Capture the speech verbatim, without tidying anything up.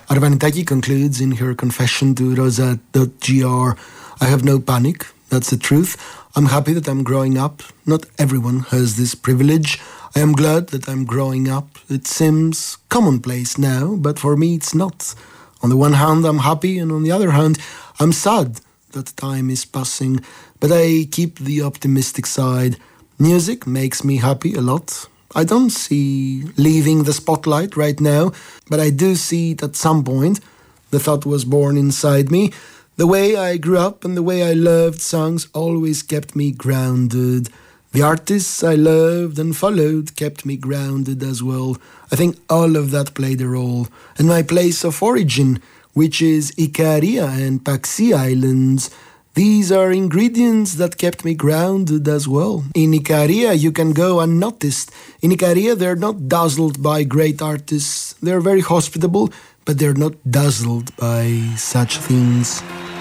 Arvanitaki concludes in her confession to rosa dot g r, I have no panic, that's the truth. I'm happy that I'm growing up. Not everyone has this privilege. I am glad that I'm growing up. It seems commonplace now, but for me it's not. On the one hand, I'm happy, and on the other hand, I'm sad that time is passing, but I keep the optimistic side. Music makes me happy a lot. I don't see leaving the spotlight right now, but I do see it at some point. The thought was born inside me. The way I grew up and the way I loved songs always kept me grounded. The artists I loved and followed kept me grounded as well. I think all of that played a role. And my place of origin, which is Ikaria and Paxi Islands, these are ingredients that kept me grounded as well. In Ikaria, you can go unnoticed. In Ikaria, they're not dazzled by great artists. They're very hospitable, but they're not dazzled by such things.